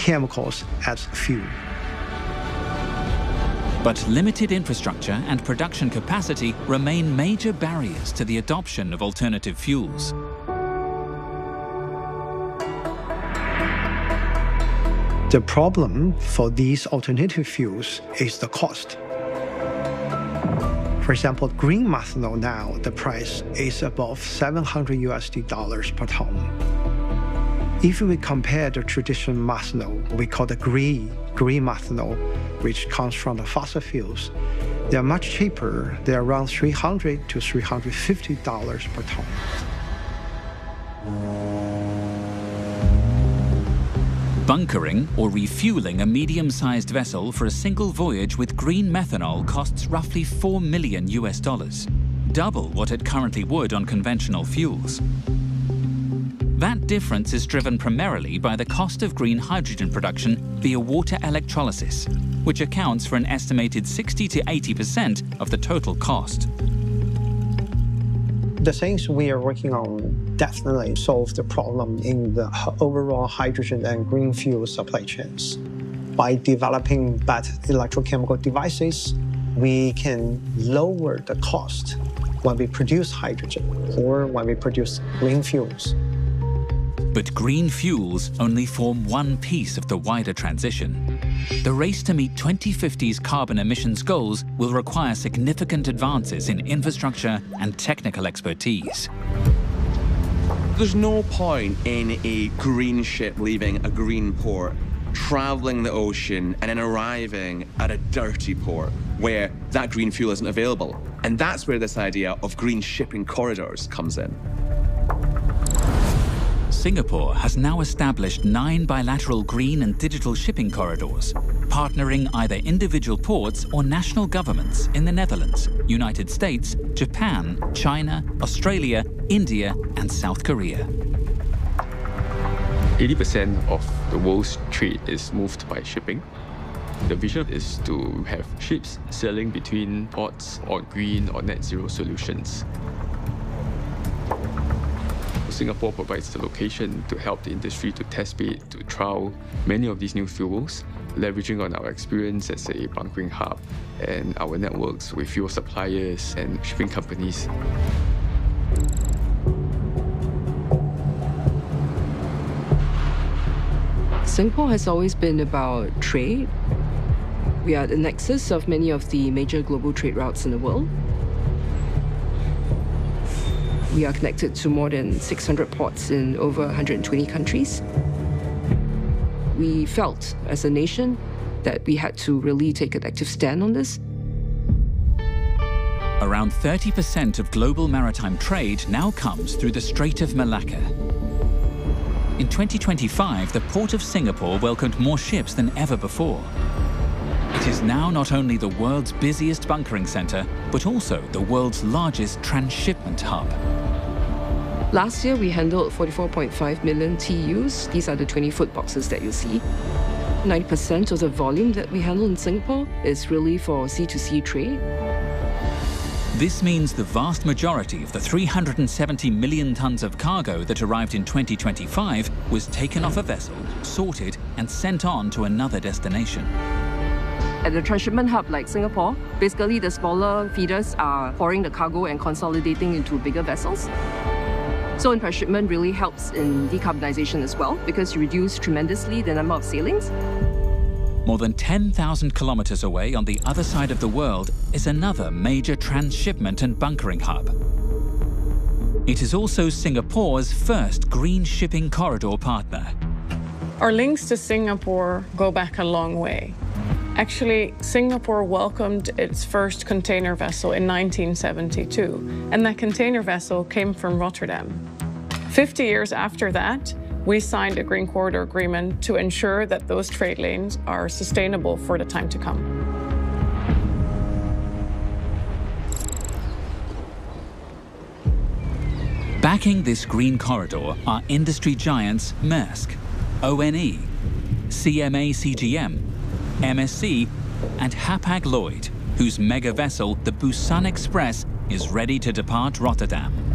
chemicals as fuel. But limited infrastructure and production capacity remain major barriers to the adoption of alternative fuels. The problem for these alternative fuels is the cost. For example, green methanol now, the price is above $700 per ton. If we compare the traditional methanol, we call the green methanol, which comes from the fossil fuels, they are much cheaper. They are around $300 to $350 per ton. Bunkering or refueling a medium-sized vessel for a single voyage with green methanol costs roughly $4 million, double what it currently would on conventional fuels. That difference is driven primarily by the cost of green hydrogen production via water electrolysis, which accounts for an estimated 60 to 80% of the total cost. The things we are working on definitely solve the problem in the overall hydrogen and green fuel supply chains. By developing better electrochemical devices, we can lower the cost when we produce hydrogen or when we produce green fuels. But green fuels only form one piece of the wider transition. The race to meet 2050's carbon emissions goals will require significant advances in infrastructure and technical expertise. There's no point in a green ship leaving a green port, traveling the ocean, and then arriving at a dirty port where that green fuel isn't available. And that's where this idea of green shipping corridors comes in. Singapore has now established 9 bilateral green and digital shipping corridors, partnering either individual ports or national governments in the Netherlands, United States, Japan, China, Australia, India, and South Korea. 80% of the world's trade is moved by shipping. The vision is to have ships sailing between ports or green or net zero solutions. Singapore provides the location to help the industry to test bed, to trial many of these new fuels, leveraging on our experience as a bunkering hub and our networks with fuel suppliers and shipping companies. Singapore has always been about trade. We are at the nexus of many of the major global trade routes in the world. We are connected to more than 600 ports in over 120 countries. We felt, as a nation, that we had to really take an active stand on this. Around 30% of global maritime trade now comes through the Strait of Malacca. In 2025, the Port of Singapore welcomed more ships than ever before. It is now not only the world's busiest bunkering center, but also the world's largest transshipment hub. Last year, we handled 44.5 million TEUs. These are the 20-foot boxes that you see. 90% of the volume that we handle in Singapore is really for sea-to-sea trade. This means the vast majority of the 370 million tons of cargo that arrived in 2025 was taken off a vessel, sorted, and sent on to another destination. At a transshipment hub like Singapore, basically the smaller feeders are pouring the cargo and consolidating into bigger vessels. So transshipment really helps in decarbonization as well, because you reduce tremendously the number of sailings. More than 10,000 kilometers away on the other side of the world is another major transshipment and bunkering hub. It is also Singapore's first green shipping corridor partner. Our links to Singapore go back a long way. Actually, Singapore welcomed its first container vessel in 1972, and that container vessel came from Rotterdam. 50 years after that, we signed a Green Corridor Agreement to ensure that those trade lanes are sustainable for the time to come. Backing this green corridor are industry giants Maersk, ONE, CMA CGM, MSC, and Hapag-Lloyd, whose mega vessel, the Busan Express, is ready to depart Rotterdam.